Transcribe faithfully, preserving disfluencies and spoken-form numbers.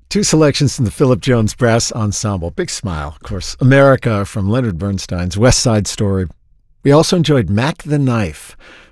Two selections from the Philip Jones Brass Ensemble. Big Smile, of course. America from Leonard Bernstein's West Side Story. We also enjoyed Mac the Knife